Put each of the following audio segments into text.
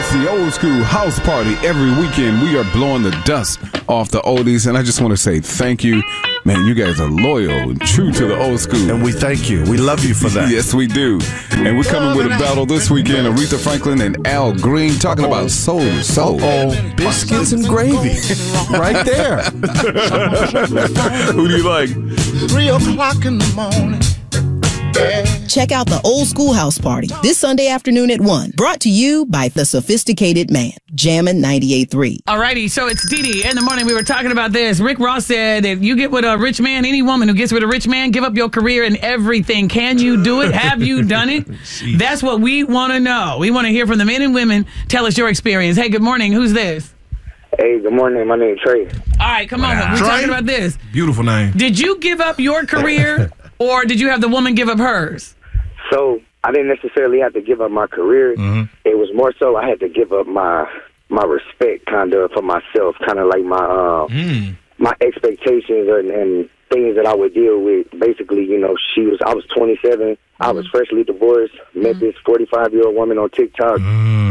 It's the Old School House Party. Every weekend, we are blowing the dust off the oldies, and I just want to say thank you. Man, you guys are loyal and true to the old school. And we thank you. We love you for that. Yes, we do. And we're coming with a battle this weekend. Aretha Franklin and Al Green talking about soul. Biscuits and gravy. Right there. Who do you like? 3 o'clock in the morning. Check out the Old School House Party this Sunday afternoon at 1. Brought to you by The Sophisticated Man. Jammin' 98.3. Alrighty, so it's Dee in the morning. We were talking about this. Rick Ross said that you get with a rich man, any woman who gets with a rich man, give up your career and everything. Can you do it? Have you done it? That's what we want to know. We want to hear from the men and women. Tell us your experience. Hey, good morning. Who's this? Hey, good morning. My name is Trey. All right, come on. We're talking about this. Beautiful name. Did you give up your career or did you have the woman give up hers? So I didn't necessarily have to give up my career. It was more so I had to give up my respect, kind of, for myself, kind of like my expectations and things that I would deal with. Basically, you know, I was 27. I was freshly divorced. Met this 45-year-old woman on TikTok.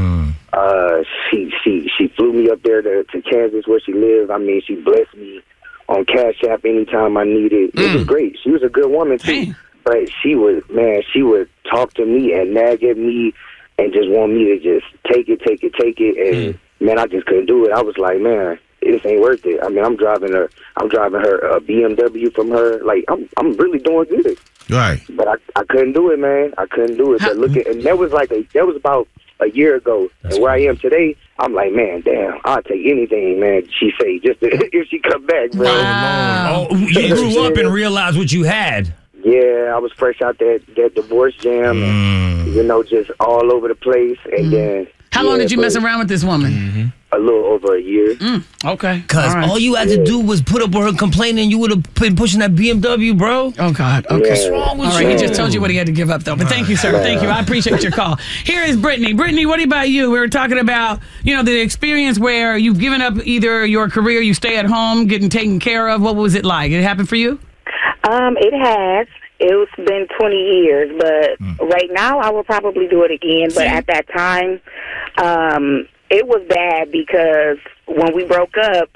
She flew me up there to Kansas where she lived. I mean, she blessed me on Cash App anytime I needed. It was great. She was a good woman too. Dang. But she would talk to me and nag at me and just want me to just take it. And man, I just couldn't do it. I was like, man, this ain't worth it. I mean, I'm driving her a BMW from her. Like, I'm really doing good. Right. But I couldn't do it, man. I couldn't do it. But and that was about a year ago. And where I am today, I'm like, man, damn, I'll take anything, man, she say, just if she come back, bro. Wow. Oh, you grew up and realized what you had. Yeah, I was fresh out that divorce jam, and, you know, just all over the place. And then, how long did you mess around with this woman? A little over a year. Okay. Because all you had to do was put up with her complaining. You would have been pushing that BMW, bro. Oh, God. Okay. What's wrong with All you? right, he just told you what he had to give up, though. But thank you, sir. Thank you. I appreciate your call. Here is Brittany. Brittany, what about you? We were talking about, you know, the experience where you've given up either your career, you stay at home, getting taken care of. What was it like? It happened for you? It has. It's been 20 years, but right now I will probably do it again. But at that time, it was bad because when we broke up,